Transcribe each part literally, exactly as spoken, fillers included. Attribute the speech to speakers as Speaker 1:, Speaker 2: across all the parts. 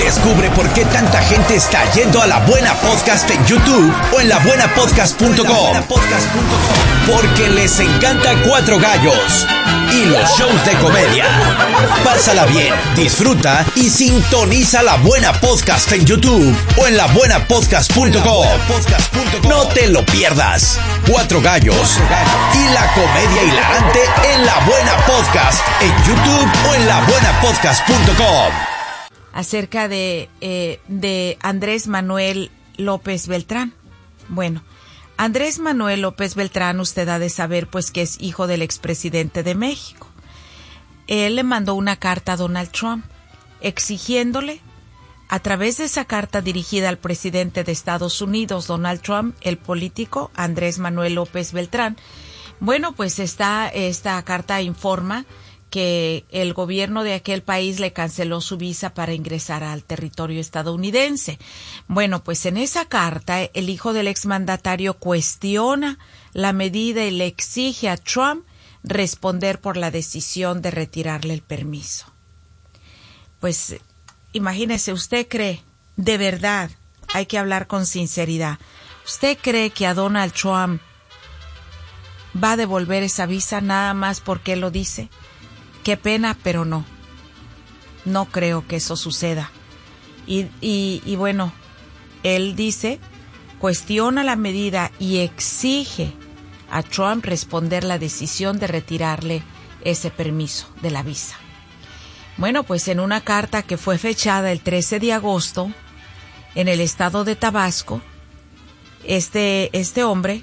Speaker 1: Descubre por qué tanta gente está yendo a La Buena Podcast en YouTube o en la buena podcast punto com. Porque les encanta Cuatro Gallos y los shows de comedia. Pásala bien, disfruta y sintoniza La Buena Podcast en YouTube o en la buena podcast punto com. No te lo pierdas. Cuatro Gallos y la comedia hilarante en La Buena Podcast en YouTube o en la buena podcast punto com.
Speaker 2: Acerca de, eh, de Andrés Manuel López Beltrán. Bueno, Andrés Manuel López Beltrán, usted ha de saber pues que es hijo del expresidente de México. Él le mandó una carta a Donald Trump exigiéndole, a través de esa carta dirigida al presidente de Estados Unidos, Donald Trump, el político Andrés Manuel López Beltrán. Bueno, pues esta, esta carta informa que el gobierno de aquel país le canceló su visa para ingresar al territorio estadounidense. Bueno, pues en esa carta el hijo del exmandatario cuestiona la medida y le exige a Trump responder por la decisión de retirarle el permiso. Pues imagínese, ¿usted cree, de verdad, hay que hablar con sinceridad, usted cree que a Donald Trump va a devolver esa visa nada más porque él lo dice? Qué pena, pero no. No creo que eso suceda. Y, y, y bueno, él dice, cuestiona la medida y exige a Trump responder la decisión de retirarle ese permiso de la visa. Bueno, pues en una carta que fue fechada el trece de agosto en el estado de Tabasco, este, este hombre,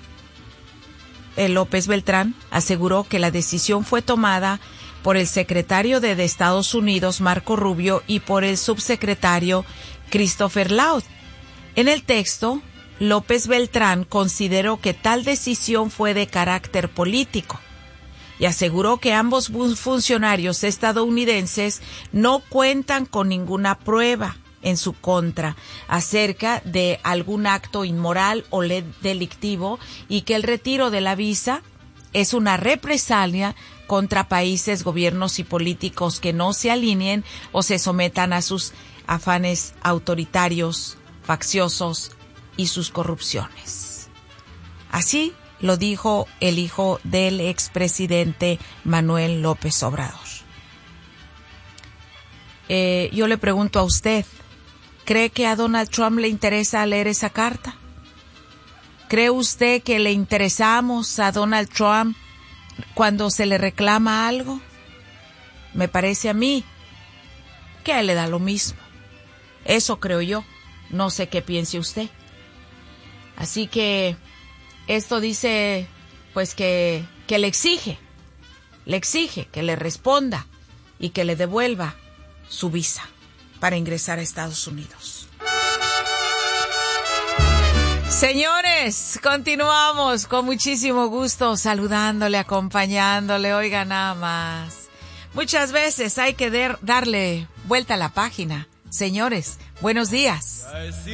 Speaker 2: el López Beltrán, aseguró que la decisión fue tomada por el secretario de, de Estados Unidos, Marco Rubio, y por el subsecretario Christopher Laud. En el texto, López Beltrán consideró que tal decisión fue de carácter político y aseguró que ambos funcionarios estadounidenses no cuentan con ninguna prueba en su contra acerca de algún acto inmoral o delictivo y que el retiro de la visa es una represalia contra países, gobiernos y políticos que no se alineen o se sometan a sus afanes autoritarios, facciosos y sus corrupciones. Así lo dijo el hijo del expresidente Manuel López Obrador. Eh, yo le pregunto a usted, ¿cree que a Donald Trump le interesa leer esa carta? ¿Cree usted que le interesamos a Donald Trump cuando se le reclama algo? Me parece a mí que a él le da lo mismo. Eso creo yo. No sé qué piense usted. Así que esto dice pues que, que le exige, le exige que le responda y que le devuelva su visa para ingresar a Estados Unidos. Señores, continuamos con muchísimo gusto saludándole, acompañándole. Oiga, nada más. Muchas veces hay que der, darle vuelta a la página. Señores, buenos días.